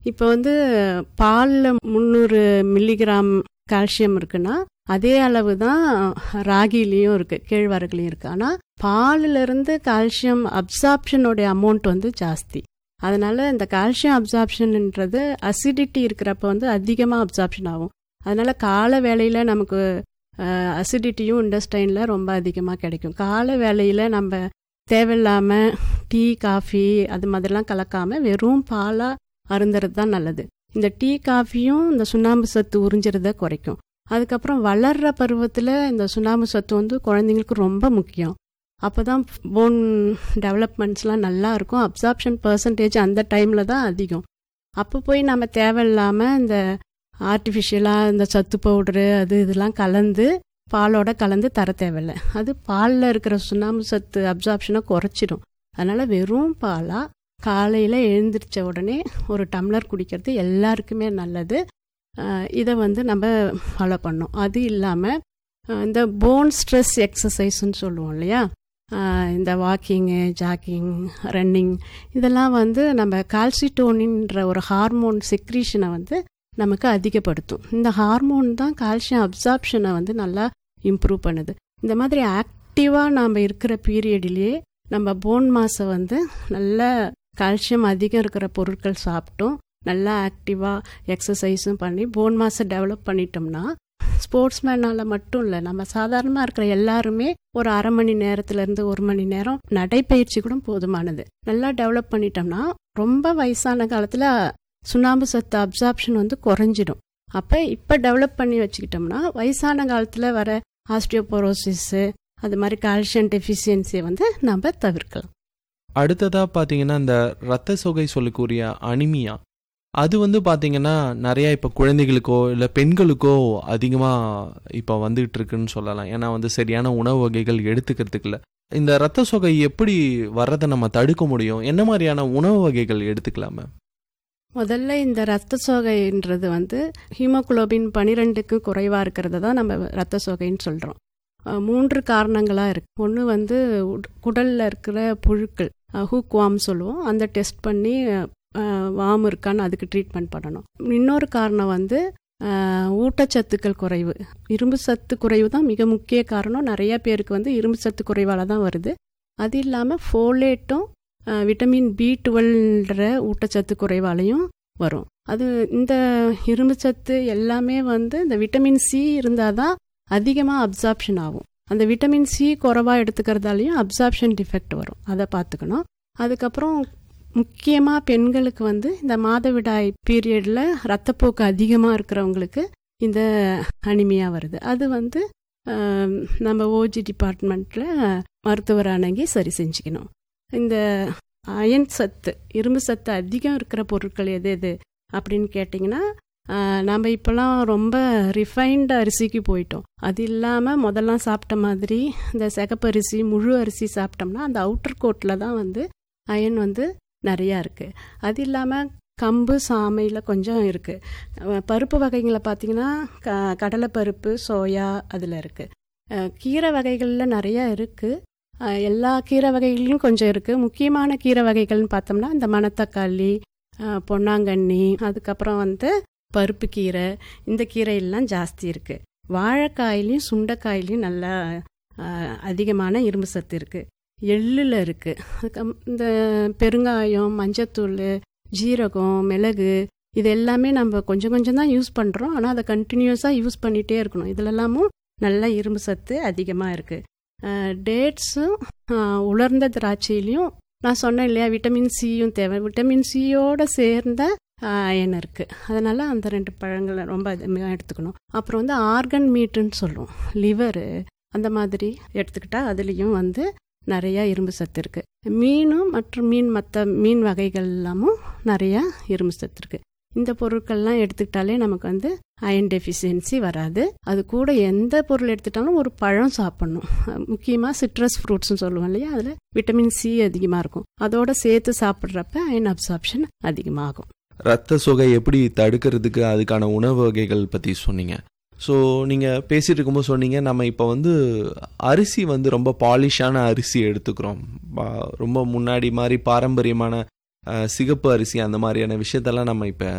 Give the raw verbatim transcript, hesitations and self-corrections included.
இப்போ வந்து பாலில் முந்நூறு மில்லிகிராம் கால்சியம் இருக்குன்னா அதே அளவு தான் ராகிலையும் இருக்குது, கேழ்வரகுலையும் இருக்குது. ஆனால் பாலிலிருந்து கால்சியம் அப்சார்ப்ஷனோடைய அமௌண்ட் வந்து ஜாஸ்தி. அதனால் இந்த கால்சியம் அப்சார்ப்ஷன்ன்றது அசிடிட்டி இருக்கிறப்ப வந்து அதிகமாக அப்சார்ப்ஷன் ஆகும். அதனால் காலை வேளையில் நமக்கு அசிடிட்டியும் இண்டஸ்டைனில் ரொம்ப அதிகமாக கிடைக்கும். காலை வேளையில் நம்ம தேவையில்லாமல் டீ காஃபி அது மாதிரிலாம் கலக்காமல் வெறும் பாலாக அருந்துறது தான் நல்லது. இந்த டீ காஃபியும் இந்த சுண்ணாம்பு சத்து உறிஞ்சிறத குறைக்கும். அதுக்கப்புறம் வளர்கிற பருவத்தில் இந்த சுண்ணாம்பு சத்து வந்து குழந்தைங்களுக்கு ரொம்ப முக்கியம். அப்போ தான் போன் டெவலப்மெண்ட்ஸ்லாம் நல்லா இருக்கும். அப்சார்ப்ஷன் பர்சன்டேஜ் அந்த டைமில் தான் அதிகம். அப்போ போய் நம்ம தேவையில்லாமல் இந்த ஆர்டிஃபிஷியலாக இந்த சத்து பவுடரு அது இதெல்லாம் கலந்து பாலோட கலந்து தர தேவையில்லை. அது பாலில் இருக்கிற சுண்ணாம்பு சத்து அப்சார்ப்ஷனை குறைச்சிடும். அதனால் வெறும் பாலாக காலையில் எழுந்திரிச்ச உடனே ஒரு டம்ளர் குடிக்கிறது எல்லாருக்குமே நல்லது. இதை வந்து நம்ம ஃபாலோ பண்ணோம். அது இல்லாமல் இந்த போன் ஸ்ட்ரெஸ் எக்ஸசைஸ்ன்னு சொல்லுவோம் இல்லையா, இந்த வாக்கிங்கு, ஜாக்கிங், ரன்னிங், இதெல்லாம் வந்து நம்ம கால்சிட்டோனின்ற ஒரு ஹார்மோன் செக்ரீஷனை வந்து நமக்கு அதிகப்படுத்தும். இந்த ஹார்மோன் தான் கால்சியம் அப்சார்ப்ஷனை வந்து நல்லா இம்ப்ரூவ் பண்ணுது. இந்த மாதிரி ஆக்டிவாக நாம் இருக்கிற பீரியட்லேயே நம்ம போன் மாஸை வந்து நல்லா கால்சியம் அதிகம் இருக்கிற பொருட்கள் சாப்பிட்டோம், நல்லா ஆக்டிவாக எக்ஸசைஸும் பண்ணி போன் மாஸை டெவலப் பண்ணிட்டோம்னா ஸ்போர்ட்ஸ் மேனால் மட்டும் இல்லை, நம்ம சாதாரணமாக இருக்கிற எல்லாருமே ஒரு அரை மணி நேரத்துலேருந்து ஒரு மணி நேரம் நடைப்பயிற்சி கூட போதுமானது. நல்லா டெவலப் பண்ணிட்டோம்னா ரொம்ப வயசான காலத்தில் சுண்ணாம்பு சத்து அப்சார்ப்ஷன் வந்து குறைஞ்சிடும். அப்போ இப்போ டெவலப் பண்ணி வச்சுக்கிட்டோம்னா வயசான காலத்தில் வர ஆஸ்டியோபோரோசிஸு அது மாதிரி கால்சியம் டெஃபிஷியன்சியை வந்து நம்ம தவிர்க்கலாம். அடுத்ததாக பார்த்தீங்கன்னா இந்த இரத்த சோகை சொல்லக்கூடிய அனிமியா, அது வந்து பார்த்தீங்கன்னா நிறையா இப்போ குழந்தைகளுக்கோ இல்லை பெண்களுக்கோ அதிகமாக இப்போ வந்துகிட்டு இருக்குன்னு சொல்லலாம். ஏன்னா வந்து சரியான உணவு வகைகள் எடுத்துக்கிறதுக்கு இல்லை. இந்த இரத்த சோகை எப்படி வர்றதை நம்ம தடுக்க முடியும்? என்ன மாதிரியான உணவு வகைகள் எடுத்துக்கலாமே? முதல்ல இந்த இரத்த சோகைன்றது வந்து ஹீமோகுளோபின் பன்னிரெண்டுக்கு குறைவாக இருக்கிறத தான் நம்ம இரத்த சோகைன்னு சொல்கிறோம். மூன்று காரணங்களாக இருக்குது. ஒன்று வந்து குடலில் இருக்கிற புழுக்கள், ஹூக் வாம் சொல்லுவோம், அந்த டெஸ்ட் பண்ணி வாம் இருக்கான்னு அதுக்கு ட்ரீட்மெண்ட் பண்ணணும். இன்னொரு காரணம் வந்து ஊட்டச்சத்துக்கள் குறைவு, இரும்பு சத்து குறைவு தான் மிக முக்கிய காரணம். நிறைய பேருக்கு வந்து இரும்பு சத்து குறைவால் தான் வருது. அது இல்லாமல் ஃபோலேட்டும் விட்டமின் பி டுவெல்ன்ற ஊட்டச்சத்து குறைவாலையும் வரும். அது இந்த இரும்பு சத்து எல்லாமே வந்து இந்த விட்டமின் சி இருந்தால் தான் அதிகமாக அப்சார்ப்ஷன் ஆகும். அந்த விட்டமின் சி குறைவாக எடுத்துக்கிறதாலையும் அப்சார்ப்ஷன் டிஃபெக்ட் வரும். அதை பார்த்துக்கணும். அதுக்கப்புறம் முக்கியமாக பெண்களுக்கு வந்து இந்த மாதவிடாய் பீரியடில் ரத்தப்போக்கு அதிகமாக இருக்கிறவங்களுக்கு இந்த அனிமியா வருது. அது வந்து நம்ம ஓஜி டிபார்ட்மெண்ட்டில் மருத்துவர் அணுகி சரி செஞ்சுக்கணும். இந்த அயன் சத்து, இரும்பு சத்து அதிகம் இருக்கிற பொருட்கள் எது எது அப்படின்னு கேட்டிங்கன்னா, நம்ம இப்போலாம் ரொம்ப ரிஃபைன்டு அரிசிக்கு போயிட்டோம். அது இல்லாமல் முதல்லாம் சாப்பிட்ட மாதிரி இந்த சிகப்பரிசி, முழு அரிசி சாப்பிட்டோம்னா அந்த அவுட்டர் கோட்டில் தான் வந்து அயன் வந்து நிறையா இருக்குது. அது இல்லாமல் கம்பு, சாமையில் கொஞ்சம் இருக்குது. பருப்பு வகைகளை பார்த்திங்கன்னா க கடலைப்பருப்பு, சோயா அதில் இருக்குது. கீரை வகைகளில் நிறையா இருக்குது. எல்லா கீரை வகைகள்லையும் கொஞ்சம் இருக்குது. முக்கியமான கீரை வகைகள்னு பார்த்தோம்னா இந்த மணத்தக்காளி, பொன்னாங்கண்ணி, அதுக்கப்புறம் வந்து பருப்பு கீரை, இந்த கீரையெல்லாம் ஜாஸ்தி இருக்குது. வாழைக்காயிலையும் சுண்டைக்காயிலையும் நல்லா அதிகமான இரும்பு சத்து இருக்குது. எள்ளில் இருக்குது. அதுக்கு இந்த பெருங்காயம், மஞ்சத்தூள், ஜீரகம், மிளகு, இது எல்லாமே நம்ம கொஞ்சம் கொஞ்சம் தான் யூஸ் பண்ணுறோம். ஆனால் அதை கண்டினியூஸாக யூஸ் பண்ணிகிட்டே இருக்கணும். இதிலெல்லாமும் நல்ல இரும்பு சத்து அதிகமாக இருக்குது. டேட்ஸும் உலர்ந்த திராட்சையிலையும் நான் சொன்னேன் இல்லையா, விட்டமின் சியும் தேவை. விட்டமின் சியோடு சேர்ந்த அயன் இருக்குது. அதனால் அந்த ரெண்டு பழங்களை ரொம்ப அதிகமாக எடுத்துக்கணும். அப்புறம் வந்து ஆர்கன் மீட்டுன்னு சொல்லுவோம், லிவரு, அந்த மாதிரி எடுத்துக்கிட்டால் அதுலேயும் வந்து நிறையா இரும்பு சத்து இருக்குது. மீனும் மற்றும் மீன் மற்ற மீன் வகைகள் எல்லாமும் நிறையா இரும்பு சத்து இருக்குது. இந்த பொருட்கள்லாம் எடுத்துக்கிட்டாலே நமக்கு வந்து அயன் டெஃபிஷியன்சி வராது. அது கூட எந்த பொருள் எடுத்துட்டாலும் ஒரு பழம் சாப்பிட்ணும். முக்கியமாக சிட்ரஸ் ஃப்ரூட்ஸ்னு சொல்லுவோம் இல்லையா, அதில் விட்டமின் சி அதிகமாக இருக்கும். அதோட சேர்த்து சாப்பிட்றப்ப அயன் அப்சார்ப்ஷன் அதிகமாகும். ரத்த சோகை எப்படி தடுக்கிறதுக்கு அதுக்கான உணவு வகைகள் பற்றி சொன்னீங்க. ஸோ நீங்கள் பேசிகிட்டு இருக்கும்போது சொன்னீங்க, நம்ம இப்போ வந்து அரிசி வந்து ரொம்ப பாலிஷான அரிசி எடுத்துக்கிறோம். ரொம்ப முன்னாடி மாதிரி பாரம்பரியமான சிகப்பு அரிசி அந்த மாதிரியான விஷயத்தெல்லாம் நம்ம இப்போ